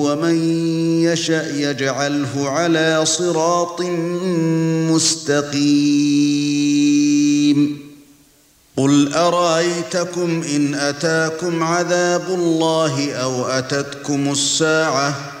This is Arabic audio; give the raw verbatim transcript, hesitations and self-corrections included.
ومن يشأ يجعله على صراط مستقيم قل أرأيتكم إن أتاكم عذاب الله أو أتتكم الساعة